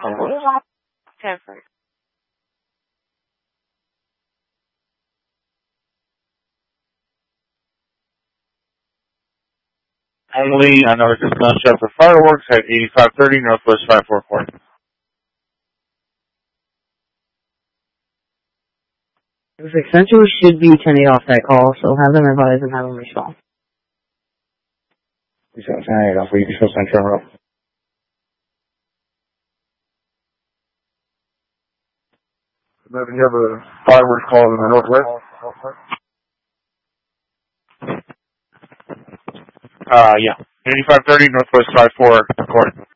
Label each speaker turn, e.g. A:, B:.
A: 10-4.
B: Emily, I know it's not shut for fireworks at 8530 Northwest 54 Court.
C: Central should be turning off that call, so have them advise and have them respond.
B: You said 10 off, we can show Central.
D: Maybe you have a fireworks call in the Northwest?
B: Yeah. 8530 Northwest 54 Court.